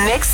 Mix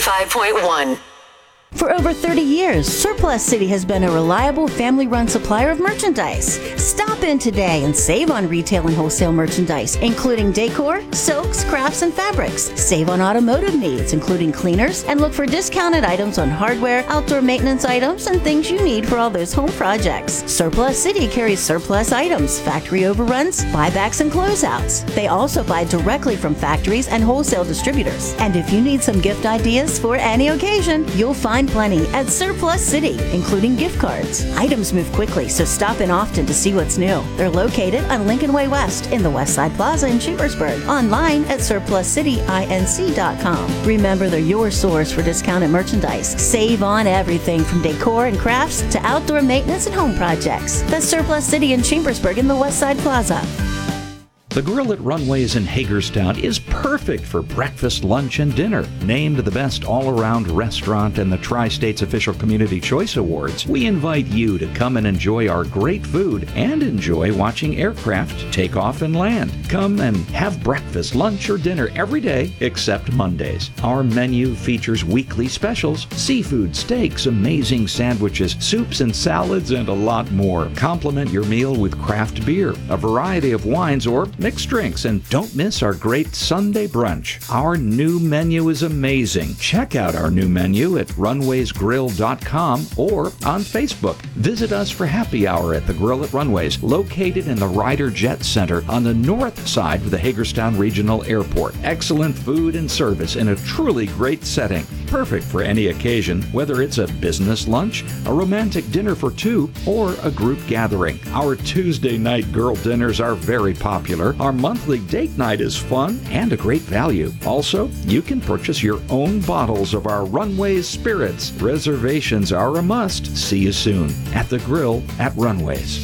95.1. For over 30 years, Surplus City has been a reliable family-run supplier of merchandise. Stop in today and save on retail and wholesale merchandise, including decor, silks, crafts, and fabrics. Save on automotive needs, including cleaners, and look for discounted items on hardware, outdoor maintenance items, and things you need for all those home projects. Surplus City carries surplus items, factory overruns, buybacks, and closeouts. They also buy directly from factories and wholesale distributors. And if you need some gift ideas for any occasion, you'll find plenty at Surplus City, including gift cards. Items move quickly, so stop in often to see what's new. They're located on Lincoln Way West in the Westside Plaza in Chambersburg. Online at surpluscityinc.com. Remember, they're your source for discounted merchandise. Save on everything from decor and crafts to outdoor maintenance and home projects. That's Surplus City in Chambersburg in the Westside Plaza. The Grill at Runways in Hagerstown is perfect for breakfast, lunch, and dinner. Named the best all-around restaurant in the Tri-State's official Community Choice Awards, we invite you to come and enjoy our great food and enjoy watching aircraft take off and land. Come and have breakfast, lunch, or dinner every day except Mondays. Our menu features weekly specials, seafood, steaks, amazing sandwiches, soups and salads, and a lot more. Complement your meal with craft beer, a variety of wines, or mixed drinks, and don't miss our great Sunday brunch. Our new menu is amazing. Check out our new menu at runwaysgrill.com or on Facebook. Visit us for happy hour at the Grill at Runways, located in the Ryder Jet Center on the north side of the Hagerstown Regional Airport. Excellent food and service in a truly great setting. Perfect for any occasion, whether it's a business lunch, a romantic dinner for two, or a group gathering. Our Tuesday night girl dinners are very popular. Our monthly date night is fun and a great value. Also, you can purchase your own bottles of our Runways spirits. Reservations are a must. See you soon at the Grill at Runways.